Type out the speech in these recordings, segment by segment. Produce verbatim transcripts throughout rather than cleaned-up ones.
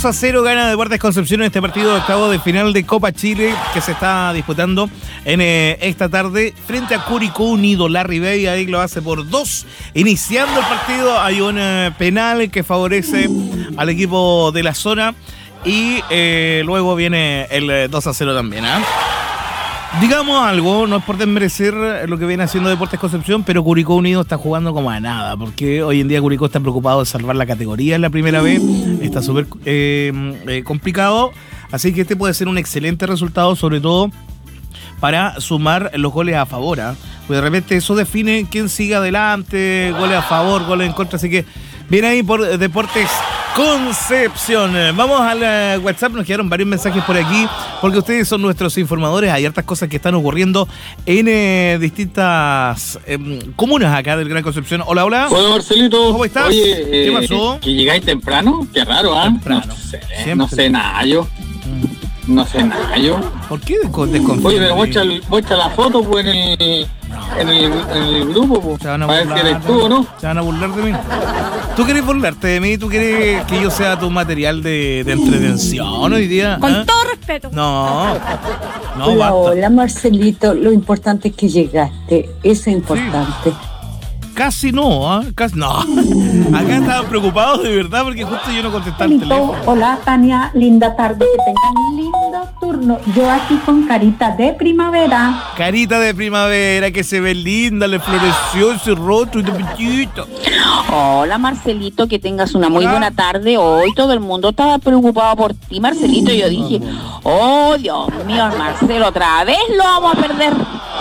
dos a cero gana Deportes Concepción en este partido de octavo de final de Copa Chile que se está disputando en eh, esta tarde frente a Curicó Unido. Larry Bay ahí lo hace por dos. Iniciando el partido hay un eh, penal que favorece al equipo de la zona y eh, luego viene el eh, dos a cero también, ¿ah? ¿eh? Digamos algo, no es por desmerecer lo que viene haciendo Deportes Concepción, pero Curicó Unido está jugando como a nada, porque hoy en día Curicó está preocupado de salvar la categoría en la primera vez, está súper eh, eh, complicado, así que este puede ser un excelente resultado, sobre todo para sumar los goles a favor, ¿eh? Pues de repente eso define quién sigue adelante, goles a favor, goles en contra, así que viene ahí por Deportes Concepción. Vamos al WhatsApp, nos quedaron varios mensajes por aquí, porque ustedes son nuestros informadores, hay hartas cosas que están ocurriendo en eh, distintas eh, comunas acá del Gran Concepción. Hola, hola. Hola, Marcelito. ¿Cómo estás? Oye, ¿Qué eh, pasó? ¿Que llegáis temprano? Qué raro, ¿ah? ¿eh? Temprano. No sé, Siempre. no sé nada yo. No sé nada yo. ¿Por qué desconfías? Oye, pero muestra, muestra la foto pues, en el, en el, en el grupo, pues, Se van a para ver burlar, si eres tú o no. Se van a burlar de mí. ¿Tú querés burlarte de mí? ¿Tú querés que yo sea tu material de, de entretención hoy día? Con ¿eh? todo respeto. No, no, hola, basta. hola, Marcelito. Lo importante es que llegaste. Eso es importante. Sí. Casi no, ¿eh? Casi no. Acá estaban preocupados de verdad porque justo yo no contestaba el teléfono. Hola, Tania. Linda tarde. Que tengan lindo turno. Yo aquí con carita de primavera. Carita de primavera que se ve linda, le floreció ese rostro y de pechito. Hola, Marcelito, que tengas una muy Hola. buena tarde. Hoy todo el mundo estaba preocupado por ti, Marcelito. Yo dije, oh, Dios mío, Marcelo, otra vez lo vamos a perder.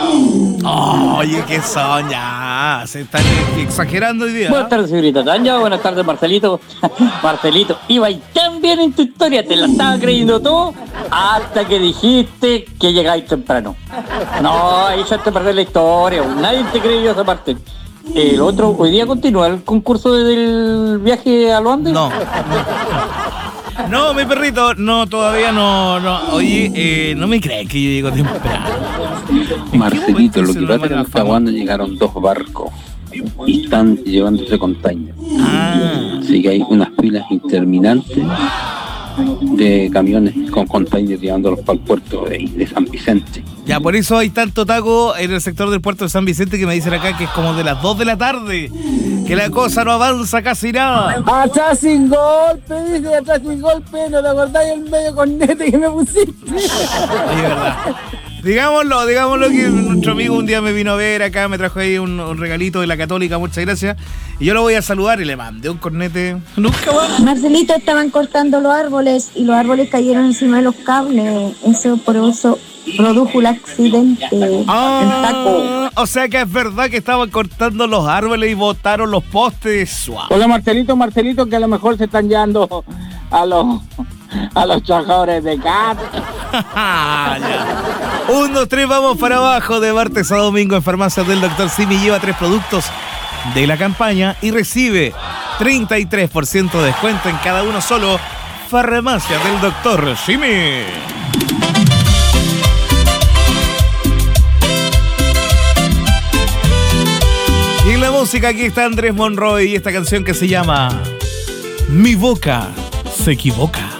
Oh, oye, ¿qué son ya? Se están exagerando hoy día. Buenas tardes, señorita Tanya. Buenas tardes, Marcelito. Marcelito, iba y tan bien en tu historia, te la estaba creyendo todo, hasta que dijiste que llegáis temprano. No, ahí ya te perdés la historia, nadie te creyó esa parte. El otro, hoy día continúa el concurso del viaje a los Andes. No. No, mi perrito, no, todavía no, no. Oye, eh, no me crees que yo llego temprano. Marcelito, lo que pasa es que en esta Tahuando llegaron dos barcos y están llevándose container. Ah. Así que hay unas filas interminantes de camiones con containers llevándolos para el puerto de, de San Vicente. Ya, por eso hay tanto taco en el sector del puerto de San Vicente que me dicen acá que es como de las dos de la tarde, que la cosa no avanza casi nada. Atrás sin golpe, dice, atrás sin golpe, ¿no te acordás el medio cornete que me pusiste? Es verdad. Digámoslo, digámoslo que nuestro amigo un día me vino a ver acá, me trajo ahí un, un regalito de la Católica, muchas gracias. Y yo lo voy a saludar y le mandé un cornete. Nunca más. Marcelito, estaban cortando los árboles y los árboles cayeron encima de los cables. Eso por eso produjo el accidente. Ah, el taco. o sea que es verdad que estaban cortando los árboles y botaron los postes. Wow. Hola, Marcelito, Marcelito, que a lo mejor se están llevando a los a los trabajadores de C A T. Un, dos, tres, vamos para abajo. De martes a domingo en Farmacias del Doctor Simi lleva tres productos de la campaña y recibe treinta y tres por ciento de descuento en cada uno solo. Farmacias del Doctor Simi. Y en la música aquí está Andrés Monroy y esta canción que se llama Mi boca se equivoca.